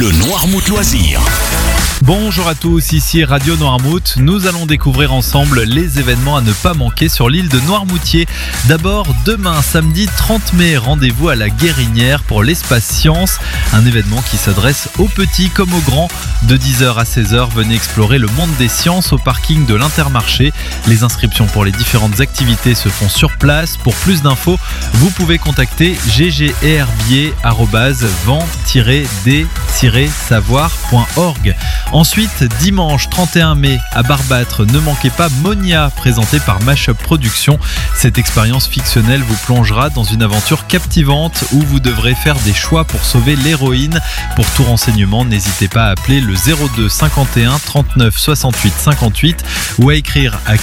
Le Noirmouth Loisir. Bonjour à tous, ici Radio Noirmouth. Nous allons découvrir ensemble les événements à ne pas manquer sur l'île de Noirmoutier. D'abord, demain, samedi 30 mai, rendez-vous à la Guérinière pour l'Espace Science. Un événement qui s'adresse aux petits comme aux grands. De 10h à 16h, venez explorer le monde des sciences au parking de l'Intermarché. Les inscriptions pour les différentes activités se font sur place. Pour plus d'infos, vous pouvez contacter ggherbier@vent-d-savoir.org. Ensuite, dimanche 31 mai à Barbâtre, ne manquez pas Monia, présentée par Mashup Productions. Cette expérience fictionnelle vous plongera dans une aventure captivante où vous devrez faire des choix pour sauver l'héroïne. Pour tout renseignement, n'hésitez pas à appeler le 02 51 39 68 58 ou à écrire à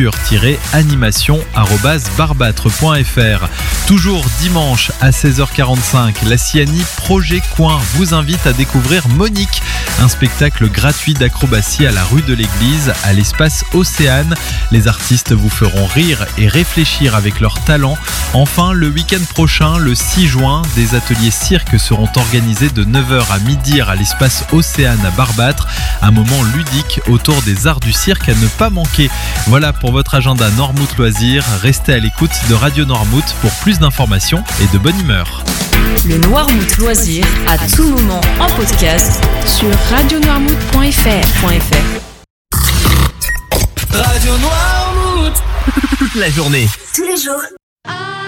culture-animation@barbâtre.fr. Toujours dimanche à 16h45, la CIANI Projet Coin vous invite à découvrir Monique, un spectacle gratuit d'acrobatie à la rue de l'église, à l'espace Océane. Les artistes vous feront rire et réfléchir avec leur talent. Enfin, le week-end prochain, le 6 juin, des ateliers cirque seront organisés de 9h à midi à l'espace Océane à Barbâtre. Un moment ludique autour des arts du cirque à ne pas manquer. Voilà pour votre agenda Noirmouth Loisirs. Restez à l'écoute de Radio Noirmouth pour plus d'informations et de bonne humeur. Le Noirmouth Loisir, à tout moment en podcast sur radionoirmouth.fr. Radio Noirmouth. La journée. Tous les jours.